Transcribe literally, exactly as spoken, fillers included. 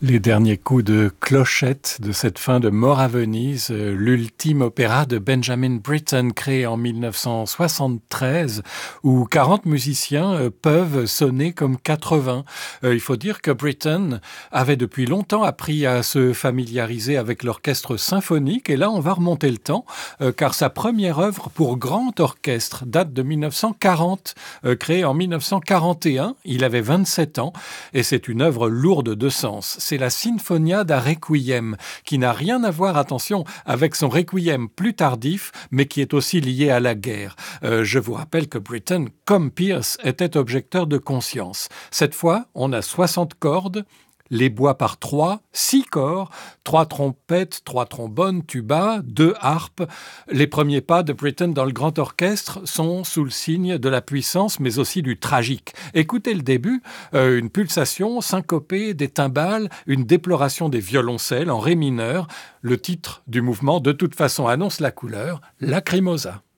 Les derniers coups de clochette de cette fin de Mort à Venise, euh, l'ultime opéra de Benjamin Britten créé en mille neuf cent soixante-treize, où quarante musiciens euh, peuvent sonner comme quatre-vingts. Euh, il faut dire que Britten avait depuis longtemps appris à se familiariser avec l'orchestre symphonique, et là on va remonter le temps, euh, car sa première œuvre pour grand orchestre date de mille neuf cent quarante, euh, créée en mille neuf cent quarante et un. Il avait vingt-sept ans, et c'est une œuvre lourde de sens. C'est la Sinfonia da Requiem, qui n'a rien à voir, attention, avec son Requiem plus tardif, mais qui est aussi lié à la guerre. Euh, je vous rappelle que Britten, comme Pierce, était objecteur de conscience. Cette fois, on a soixante cordes, les bois par trois, six corps, trois trompettes, trois trombones, tuba, deux harpes. Les premiers pas de Britten dans le grand orchestre sont sous le signe de la puissance, mais aussi du tragique. Écoutez le début, euh, une pulsation syncopée des timbales, une déploration des violoncelles en ré mineur. Le titre du mouvement, de toute façon, annonce la couleur, Lacrimosa.